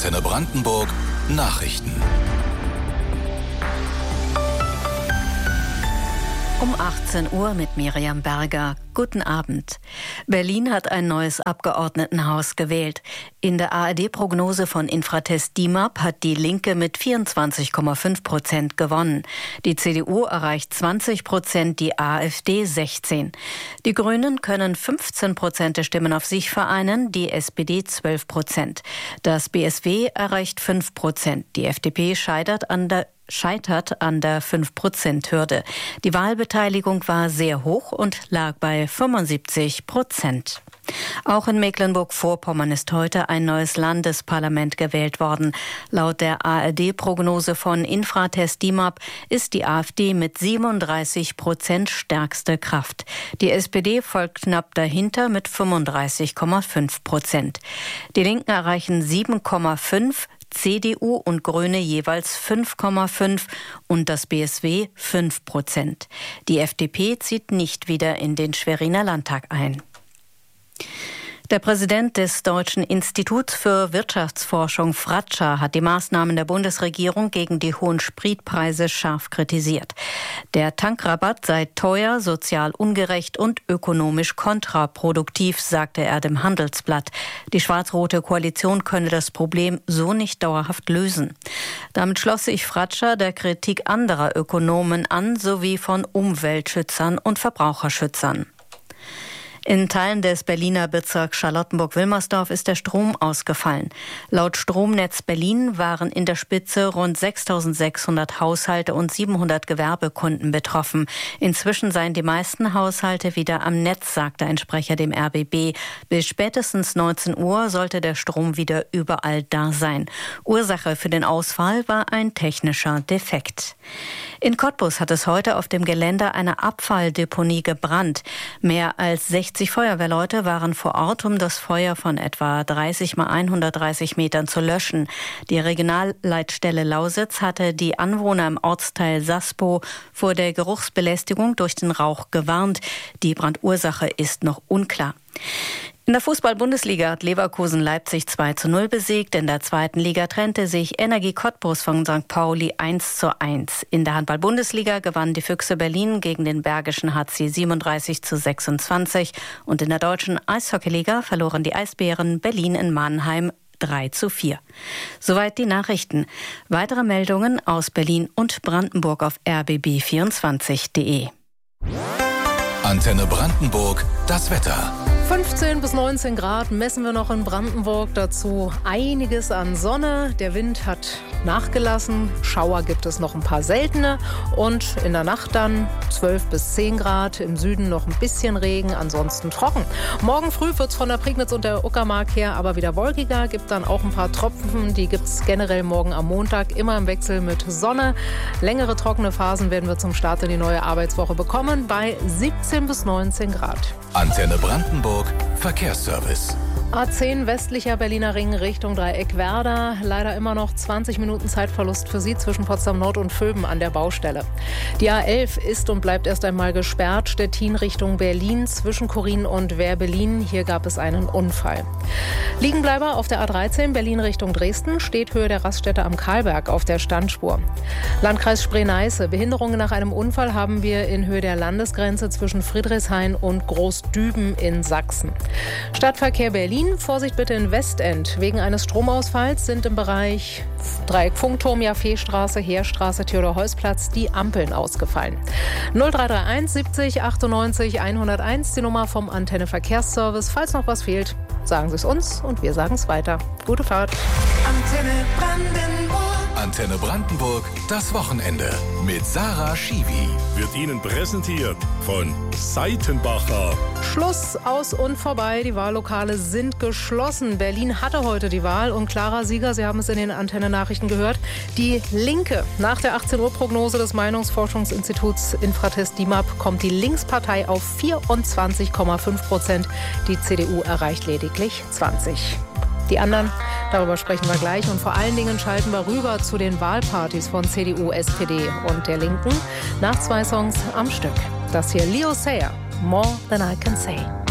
Antenne Brandenburg Nachrichten. Um 18 Uhr mit Miriam Berger. Guten Abend. Berlin hat ein neues Abgeordnetenhaus gewählt. In der ARD-Prognose von Infratest DIMAP hat die Linke mit 24,5% gewonnen. Die CDU erreicht 20%, die AfD 16%. Die Grünen können 15% der Stimmen auf sich vereinen, die SPD 12%. Das BSW erreicht 5%. Die FDP scheitert an der 5%-Hürde. Die Wahlbeteiligung war sehr hoch und lag bei 75%. Auch in Mecklenburg-Vorpommern ist heute ein neues Landesparlament gewählt worden. Laut der ARD-Prognose von Infratest DIMAP ist die AfD mit 37% stärkste Kraft. Die SPD folgt knapp dahinter mit 35,5%. Die Linken erreichen 7,5%, CDU und Grüne jeweils 5,5% und das BSW 5%. Die FDP zieht nicht wieder in den Schweriner Landtag ein. Der Präsident des Deutschen Instituts für Wirtschaftsforschung Fratscher hat die Maßnahmen der Bundesregierung gegen die hohen Spritpreise scharf kritisiert. Der Tankrabatt sei teuer, sozial ungerecht und ökonomisch kontraproduktiv, sagte er dem Handelsblatt. Die schwarz-rote Koalition könne das Problem so nicht dauerhaft lösen. Damit schloss sich Fratscher der Kritik anderer Ökonomen an, sowie von Umweltschützern und Verbraucherschützern. In Teilen des Berliner Bezirks Charlottenburg-Wilmersdorf ist der Strom ausgefallen. Laut Stromnetz Berlin waren in der Spitze rund 6.600 Haushalte und 700 Gewerbekunden betroffen. Inzwischen seien die meisten Haushalte wieder am Netz, sagte ein Sprecher dem RBB. Bis spätestens 19 Uhr sollte der Strom wieder überall da sein. Ursache für den Ausfall war ein technischer Defekt. In Cottbus hat es heute auf dem Gelände eine Abfalldeponie gebrannt. Mehr als 60 Feuerwehrleute waren vor Ort, um das Feuer von etwa 30 mal 130 Metern zu löschen. Die Regionalleitstelle Lausitz hatte die Anwohner im Ortsteil Saspo vor der Geruchsbelästigung durch den Rauch gewarnt. Die Brandursache ist noch unklar. In der Fußball-Bundesliga hat Leverkusen Leipzig 2:0 besiegt. In der zweiten Liga trennte sich Energie Cottbus von St. Pauli 1:1. In der Handball-Bundesliga gewannen die Füchse Berlin gegen den Bergischen HC 37:26. Und in der deutschen Eishockeyliga verloren die Eisbären Berlin in Mannheim 3:4. Soweit die Nachrichten. Weitere Meldungen aus Berlin und Brandenburg auf rbb24.de. Antenne Brandenburg, das Wetter. 15 bis 19 Grad messen wir noch in Brandenburg. Dazu einiges an Sonne. Der Wind hat nachgelassen. Schauer gibt es noch ein paar seltene. Und in der Nacht dann 12 bis 10 Grad. Im Süden noch ein bisschen Regen, ansonsten trocken. Morgen früh wird es von der Prignitz und der Uckermark her aber wieder wolkiger. Gibt dann auch ein paar Tropfen. Die gibt es generell morgen am Montag. Immer im Wechsel mit Sonne. Längere trockene Phasen werden wir zum Start in die neue Arbeitswoche bekommen bei 17 bis 19 Grad. Antenne Brandenburg Verkehrsservice. A10 westlicher Berliner Ring Richtung Dreieck-Werder. Leider immer noch 20 Minuten Zeitverlust für Sie zwischen Potsdam Nord und Vöben an der Baustelle. Die A11 ist und bleibt erst einmal gesperrt. Stettin Richtung Berlin zwischen Korin und Werbelin. Hier gab es einen Unfall. Liegenbleiber auf der A13 Berlin Richtung Dresden steht Höhe der Raststätte am Karlberg auf der Standspur. Landkreis Spree-Neiße. Behinderungen nach einem Unfall haben wir in Höhe der Landesgrenze zwischen Friedrichshain und Großdüben in Sachsen. Stadtverkehr Berlin. Vorsicht bitte in Westend. Wegen eines Stromausfalls sind im Bereich Dreieck Funkturm, Jaffeestraße, Heerstraße, Theodor-Heuss-Platz die Ampeln ausgefallen. 0331 70 98 101, die Nummer vom Antenne Verkehrsservice. Falls noch was fehlt, sagen Sie es uns und wir sagen es weiter. Gute Fahrt. Antenne Brandenburg. Antenne Brandenburg, das Wochenende mit Sarah Schiwi. Wird Ihnen präsentiert von Seitenbacher. Schluss, aus und vorbei. Die Wahllokale sind geschlossen. Berlin hatte heute die Wahl und klarer Sieger, Sie haben es in den Antenne-Nachrichten gehört, die Linke. Nach der 18 Uhr Prognose des Meinungsforschungsinstituts Infratest DIMAP kommt die Linkspartei auf 24,5%. Die CDU erreicht lediglich 20%. Die anderen, darüber sprechen wir gleich. Und vor allen Dingen schalten wir rüber zu den Wahlpartys von CDU, SPD und der Linken nach 2 Songs am Stück. Das hier Leo Sayer, More Than I Can Say.